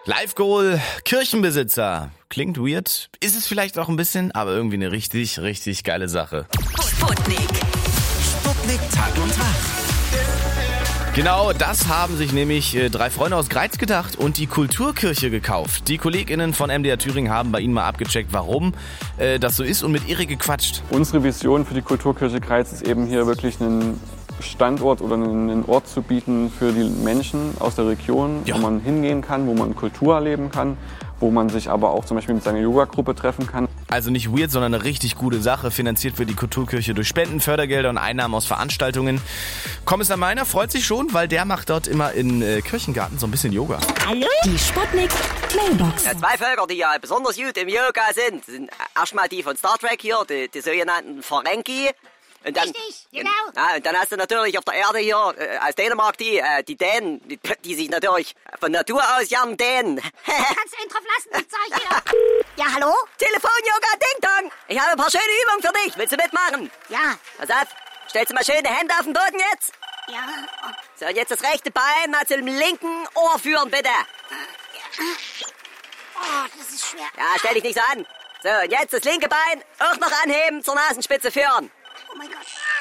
Live-Goal, Kirchenbesitzer. Klingt weird, ist es vielleicht auch ein bisschen, aber irgendwie eine richtig, richtig geile Sache. Sputnik. Sputnik Tag und Tag. Genau, das haben sich nämlich 3 Freunde aus Greiz gedacht und die Kulturkirche gekauft. Die KollegInnen von MDR Thüringen haben bei ihnen mal abgecheckt, warum das so ist und mit Erik gequatscht. Unsere Vision für die Kulturkirche Greiz ist eben hier wirklich einen Standort oder einen Ort zu bieten für die Menschen aus der Region, wo man hingehen kann, wo man Kultur erleben kann, wo man sich aber auch zum Beispiel mit seiner Yoga-Gruppe treffen kann. Also nicht weird, sondern eine richtig gute Sache, finanziert für die Kulturkirche durch Spenden, Fördergelder und Einnahmen aus Veranstaltungen. Kommissar Meiner freut sich schon, weil der macht dort immer in Kirchengarten so ein bisschen Yoga. Hallo? Die Sputnik Mailbox. Ja, 2 Völker, die ja besonders gut im Yoga sind erstmal die von Star Trek hier, die sogenannten Ferengi. Und dann, richtig, genau. Ja, und dann hast du natürlich auf der Erde hier aus Dänemark die Dänen, die sich natürlich von Natur aus gern dehnen. Kannst du ihn drauf lassen, ich zeig dir. Ja, hallo? Telefon-Yoga, Ding-Dong. Ich habe ein paar schöne Übungen für dich. Willst du mitmachen? Ja. Pass auf, stellst du mal schön die Hände auf den Boden jetzt? Ja. So, und jetzt das rechte Bein mal zum linken Ohr führen, bitte. Oh, das ist schwer. Ja, stell dich nicht so an. So, und jetzt das linke Bein auch noch anheben, zur Nasenspitze führen. Oh mein Gott.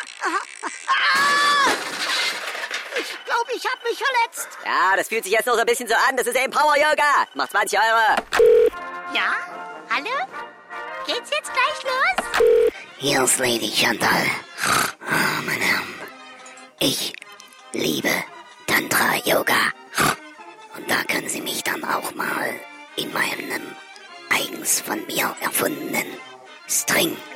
Ah! Ich glaube, ich habe mich verletzt. Ja, das fühlt sich jetzt noch so ein bisschen so an. Das ist eben Power-Yoga. Macht 20 €. Ja? Hallo? Geht's jetzt gleich los? Hier ist Lady Chantal. Meine Herren, ich liebe Tantra-Yoga. Und da können Sie mich dann auch mal in meinem eigens von mir erfundenen String